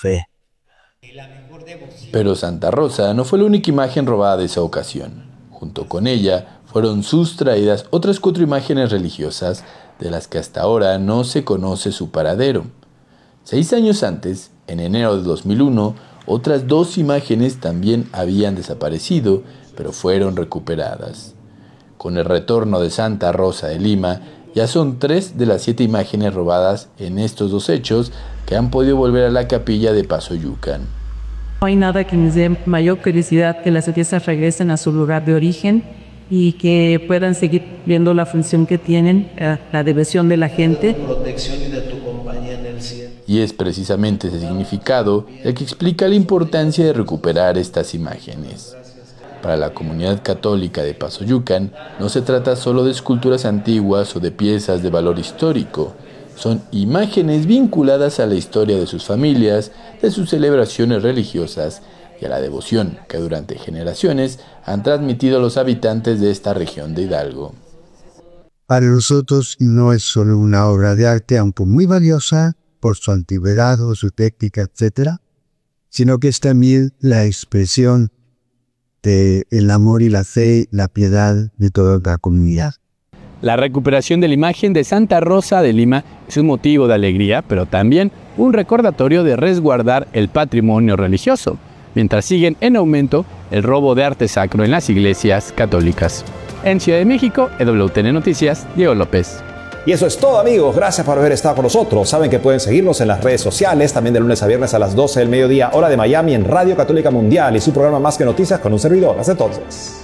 fe. Pero Santa Rosa no fue la única imagen robada de esa ocasión. Junto con ella fueron sustraídas otras 4 imágenes religiosas de las que hasta ahora no se conoce su paradero. 6 años antes, en enero de 2001, otras 2 imágenes también habían desaparecido, pero fueron recuperadas. Con el retorno de Santa Rosa de Lima, ya son 3 de las 7 imágenes robadas en estos 2 hechos que han podido volver a la capilla de Pasoyucan. No hay nada que nos dé mayor felicidad que las piezas regresen a su lugar de origen y que puedan seguir viendo la función que tienen, la devoción de la gente. Y es precisamente ese significado el que explica la importancia de recuperar estas imágenes. Para la comunidad católica de Pasoyucan, no se trata solo de esculturas antiguas o de piezas de valor histórico. Son imágenes vinculadas a la historia de sus familias, de sus celebraciones religiosas y a la devoción que durante generaciones han transmitido los habitantes de esta región de Hidalgo. Para nosotros no es solo una obra de arte, aunque muy valiosa por su antigüedad o su técnica, etc., sino que es también la expresión del amor y la fe, la piedad de toda la comunidad. La recuperación de la imagen de Santa Rosa de Lima es un motivo de alegría, pero también un recordatorio de resguardar el patrimonio religioso, mientras siguen en aumento el robo de arte sacro en las iglesias católicas. En Ciudad de México, EWTN Noticias, Diego López. Y eso es todo, amigos. Gracias por haber estado con nosotros. Saben que pueden seguirnos en las redes sociales, también de lunes a viernes a las 12 del mediodía, hora de Miami, en Radio Católica Mundial y su programa Más que Noticias con un servidor. Hasta entonces.